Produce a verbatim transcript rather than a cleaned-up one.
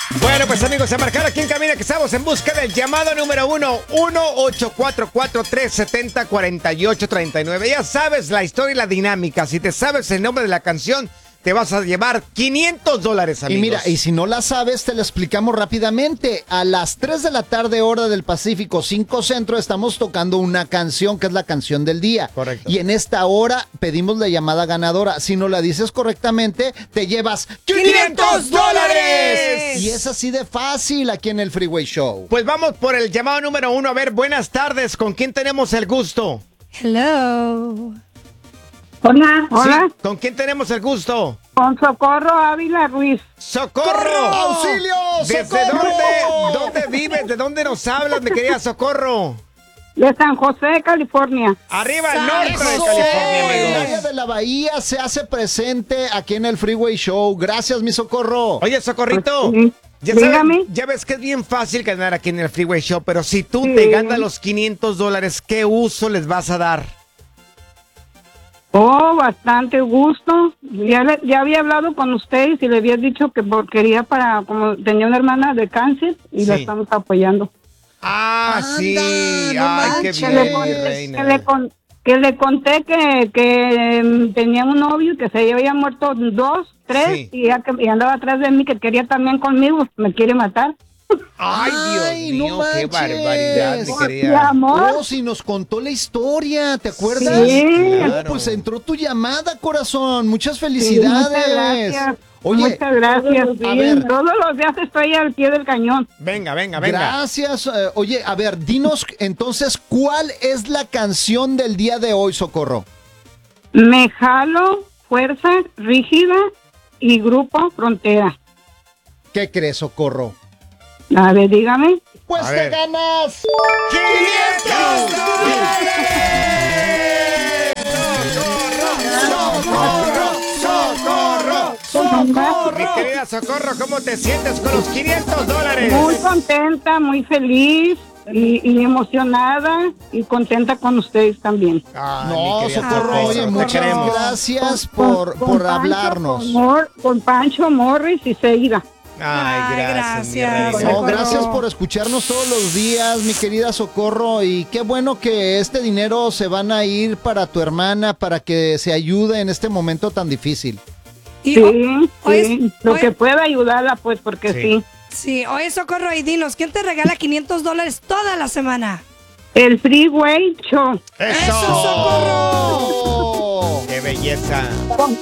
Bueno, pues amigos, a marcar aquí en cabina que estamos en busca del llamado número uno, uno ocho cuatro cuatro, tres siete cero, cuatro ocho tres nueve. Ya sabes la historia y la dinámica. Si te sabes el nombre de la canción, te vas a llevar quinientos dólares, amigos. Y mira, y si no la sabes, te la explicamos rápidamente. A las tres de la tarde, hora del Pacífico, cinco Centro, estamos tocando una canción que es la canción del día. Correcto. Y en esta hora pedimos la llamada ganadora. Si no la dices correctamente, te llevas ¡quinientos dólares! Y es así de fácil aquí en el Freeway Show. Pues vamos por el llamado número uno. A ver, buenas tardes. ¿Con quién tenemos el gusto? Hello. Hola, hola. Sí, ¿con quién tenemos el gusto? Con Socorro Ávila Ruiz. ¡Socorro! ¡Auxilio! ¿Desde ¡Socorro! dónde, dónde vives? ¿De dónde nos hablas, mi querida Socorro? De San José, California. Arriba al norte de ¡Eso! California, El amigos. área de la Bahía se hace presente aquí en el Freeway Show. Gracias, mi Socorro. Oye, Socorrito. Sí. Ya, Dígame. sabes, ya ves que es bien fácil ganar aquí en el Freeway Show, pero si tú Sí. te ganas los quinientos dólares, ¿qué uso les vas a dar? Oh, bastante gusto. Ya, le- ya había hablado con ustedes y le había dicho que por- quería para, como tenía una hermana de cáncer y la Sí. estamos apoyando. Ah, Anda, sí. no Ay, qué manches. Que bien, le, con- mi que reina. le con- que le conté que, que mm, tenía un novio que se había muerto dos, tres Sí. y, ya que, y andaba atrás de mí que quería también conmigo, me quiere matar. Ay, Dios Ay, no mío, qué manches. barbaridad, mi Mi querida. amor. Oh, si nos contó la historia, ¿te acuerdas? Sí. Oh, Claro. pues entró tu llamada, corazón. Muchas Sí, felicidades. muchas gracias. Oye, muchas gracias. a ver. Todos los días estoy al pie del cañón. Venga, venga, venga. gracias. eh, oye, a ver, dinos entonces, ¿cuál es la canción del día de hoy, Socorro? Me jalo, fuerza, rígida y grupo frontera. ¿Qué crees, Socorro? A ver, dígame. Pues A te ver. ganas. ¡quinientos dólares! ¡Socorro! ¡Socorro! Socorro. Mi querida Socorro, ¿cómo te sientes con los quinientos dólares? Muy contenta, muy feliz y, y emocionada y contenta con ustedes también. Ay, No, mi querida Socorro, Socorro, oye, te muchas queremos. gracias Con- por, con por Pancho, hablarnos. Con, Mor- con Pancho, Morris y Seida. Ay, Ay, gracias, mi gracias. reina. No, Socorro. gracias por escucharnos todos los días, mi querida Socorro, y qué bueno que este dinero se van a ir para tu hermana, para que se ayude en este momento tan difícil. Y, Sí, o- sí. oye, Lo oye, que pueda ayudarla, pues, porque Sí. sí. sí, oye, Socorro, y dinos, ¿quién te regala quinientos dólares toda la semana? El Freeway Show. ¡Eso! ¡Eso, Socorro! ¡Oh! ¡Qué belleza!